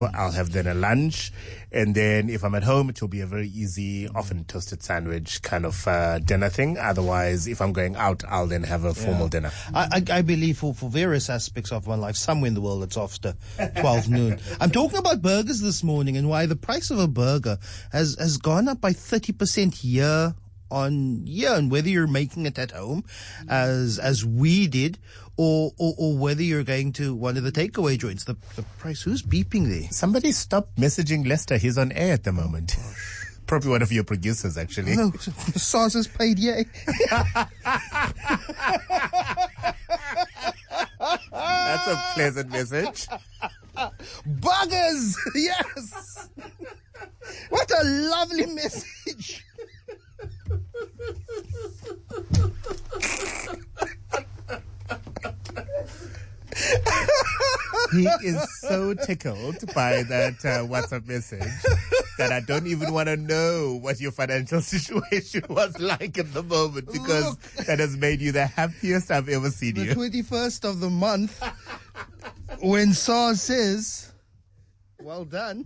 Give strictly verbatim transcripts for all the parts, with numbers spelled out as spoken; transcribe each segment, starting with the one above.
I'll have then a lunch, and then if I'm at home, it will be a very easy, often toasted sandwich kind of uh, dinner thing. Otherwise, if I'm going out, I'll then have a formal yeah. dinner. I, I, I believe for, for various aspects of my life, somewhere in the world, it's after twelve noon. I'm talking about burgers this morning and why the price of a burger has, has gone up by thirty percent year on year, and whether you're making it at home, as as we did, or, or or whether you're going to one of the takeaway joints. The the price. Who's beeping there? Somebody stop messaging Lester. He's on air at the moment. Probably one of your producers, actually. No, SARS has paid, yay. That's a pleasant message. Buggers! Yes! What a lovely message. He is so tickled by that uh, WhatsApp message that I don't even want to know what your financial situation was like at the moment, because Look, that has made you the happiest I've ever seen the you. The twenty-first of the month, when SARS says, well done,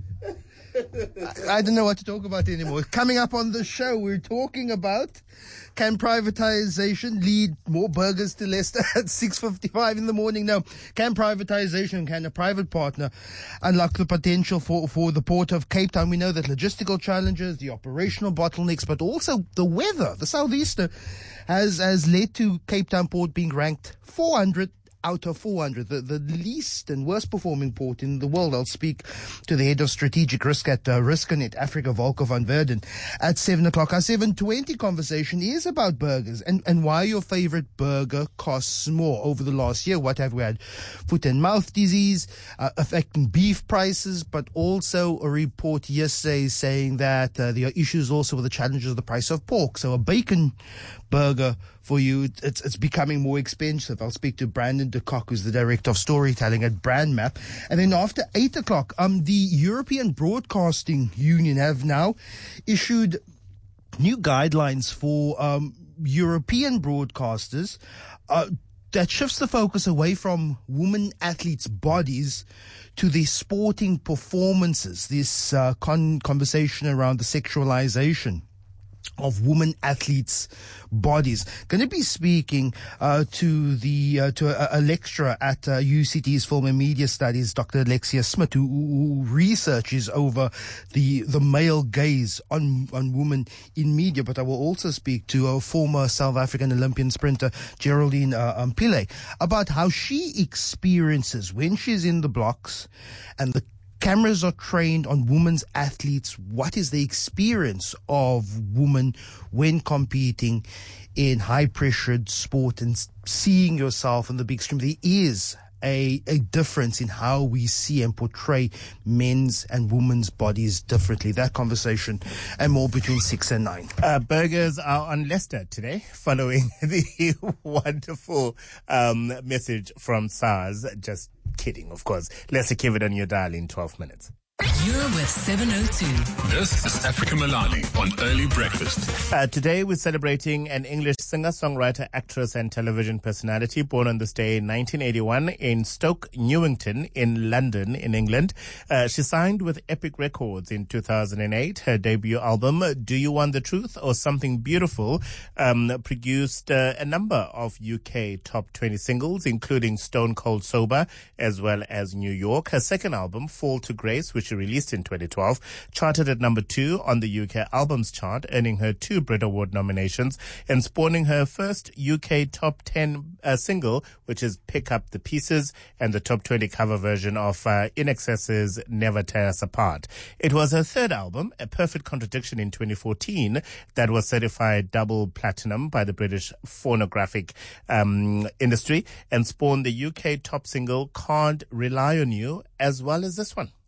I, I don't know what to talk about anymore. Coming up on the show, we're talking about, can privatization lead more burgers to Leicester at six fifty-five in the morning? No. Can privatization, can a private partner unlock the potential for, for the port of Cape Town? We know that logistical challenges, the operational bottlenecks, but also the weather, the southeaster, has, has led to Cape Town Port being ranked four hundred out of four hundred, the, the least and worst performing port in the world. I'll speak to the head of strategic risk at uh, Riskanet Africa, Volker van Verden, at seven o'clock. Our seven twenty conversation is about burgers and, and why your favorite burger costs more over the last year. What have we had? Foot and mouth disease uh, affecting beef prices, but also a report yesterday saying that uh, there are issues also with the challenges of the price of pork. So a bacon burger for you, it's it's becoming more expensive. I'll speak to Brandon de Kock, who's the director of storytelling at Brandmap. And then after eight o'clock, um, the European Broadcasting Union have now issued new guidelines for um, European broadcasters uh, that shifts the focus away from women athletes' bodies to their sporting performances. This uh, con- conversation around the sexualization of women athletes' bodies. Going to be speaking uh, to the uh, to a, a lecturer at uh, U C T's Film and Media Studies, Doctor Alexia Smith, who, who researches over the the male gaze on on women in media. But I will also speak to a former South African Olympian sprinter, Geraldine uh, um, Pillay, about how she experiences when she's in the blocks and the cameras are trained on women's athletes. What is the experience of women when competing in high-pressured sport and seeing yourself on the big screen? There is a, a difference in how we see and portray men's and women's bodies differently. That conversation and more between six and nine. Uh, burgers are on Leicester today, following the wonderful um, message from SARS. Just kidding, of course. Let's give it on your dial in twelve minutes. You're with seven oh two. This is Africa Milani on Early Breakfast. Uh, today we're celebrating an English singer, songwriter, actress and television personality born on this day in nineteen eighty-one in Stoke Newington in London, in England. Uh, she signed with Epic Records in two thousand eight. Her debut album, Do You Want the Truth or Something Beautiful, um, produced uh, a number of U K top twenty singles, including Stone Cold Sober as well as New York. Her second album, Fall to Grace, which she released in twenty twelve, charted at number two on the U K Albums Chart, earning her two Brit Award nominations and spawning her first U K top ten uh, single, which is Pick Up the Pieces, and the top twenty cover version of uh, I N X S's Never Tear Us Apart. It was her third album, A Perfect Contradiction, in twenty fourteen, that was certified double platinum by the British phonographic um, industry and spawned the U K top single Can't Rely on You, as well as this one.